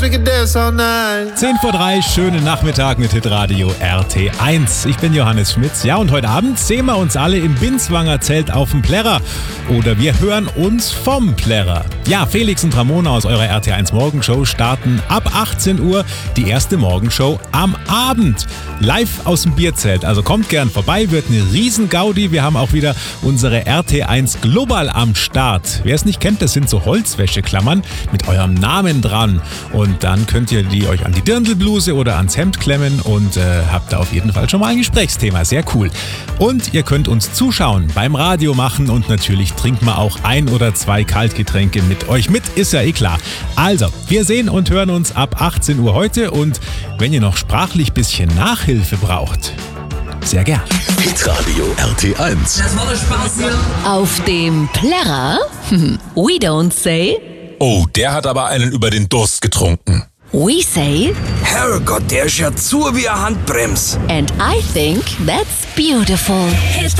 10 vor 3, schönen Nachmittag mit Hitradio RT1. Ich bin Johannes Schmitz. Ja, und heute Abend sehen wir uns alle im Binswanger Zelt auf dem Plärrer. Oder wir hören uns vom Plärrer. Ja, Felix und Ramona aus eurer RT1 Morgenshow starten ab 18 Uhr die erste Morgenshow am Abend. Live aus dem Bierzelt. Also kommt gern vorbei, wird eine Riesen-Gaudi. Wir haben auch wieder unsere RT1 Global am Start. Wer es nicht kennt, das sind so Holzwäscheklammern mit eurem Namen dran. Und dann könnt ihr die euch an die Dirndlbluse oder ans Hemd klemmen und habt da auf jeden Fall schon mal ein Gesprächsthema. Sehr cool. Und ihr könnt uns zuschauen beim Radio machen und natürlich trinken wir auch 1 oder 2 Kaltgetränke mit euch mit, ist ja eh klar. Also, wir sehen und hören uns ab 18 Uhr heute und wenn ihr noch sprachlich bisschen Nachhilfe braucht, sehr gern. Hitradio RT1. Das war der Spaß hier. Auf dem Plärrer? We don't say. Oh, der hat aber einen über den Durst getrunken. We say. Herrgott, der ist ja zu wie eine Handbrems. And I think that's beautiful.